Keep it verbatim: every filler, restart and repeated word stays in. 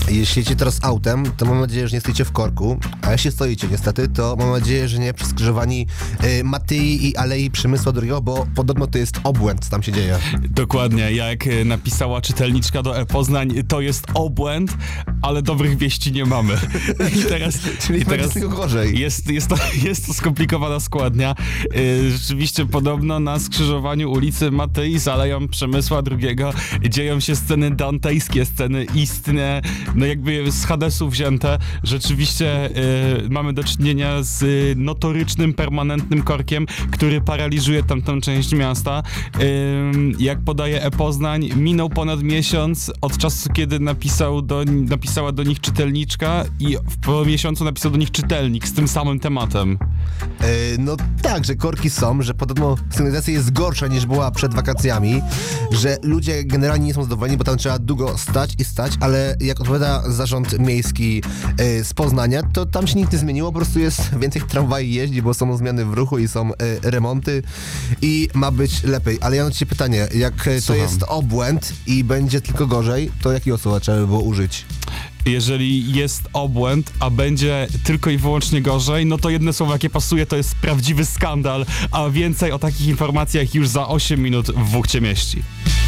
jeśli jedziecie teraz autem, to mam nadzieję, że nie stoicie w korku, a jeśli stoicie niestety, to mam nadzieję, że nie przy skrzyżowaniu y, Matyi i Alei Przemysła drugiego, bo podobno to jest obłęd, co tam się dzieje. Dokładnie, jak napisała czytelniczka do e-Poznań, to jest obłęd, ale dobrych wieści nie mamy. I teraz, Czyli i teraz tego gorzej. jest, jest, to, jest to skomplikowana składnia. Yy, rzeczywiście podobno na skrzyżowaniu ulicy Matyi z Aleją Przemysła drugiego dzieją się sceny dantejskie, sceny istne, no jakby z Hadesu wzięte. Rzeczywiście yy, mamy do czynienia z notorycznym, permanentnym korkiem, który paraliżuje tamtą część miasta. Yy, jak podaje e-Poznań, minął ponad miesiąc od czasu, kiedy napisał do, napisała do nich czytelniczka i po miesiącu napisał do nich czytelnik z tym samym tematem. Yy, no tak, że korki są, że podobno sygnalizacja jest gorsza niż była przed wakacjami, że ludzie generalnie nie są zadowoleni, bo tam trzeba długo stać i stać, ale jak odpowiada zarząd miejski yy, z Poznania, to tam się nic nie zmieniło, po prostu jest więcej tramwajów jeździ, bo są zmiany w ruchu i są yy, remonty i ma być lepiej. Ale ja mam ci pytanie, jak yy, to jest obłęd i będzie tylko gorzej, to jakiego słowa trzeba by było użyć? Jeżeli jest obłęd, a będzie tylko i wyłącznie gorzej, no to jedno słowo, jakie pasuje, to jest prawdziwy skandal, a więcej o takich informacjach już za osiem minut w Wuchcie mieści.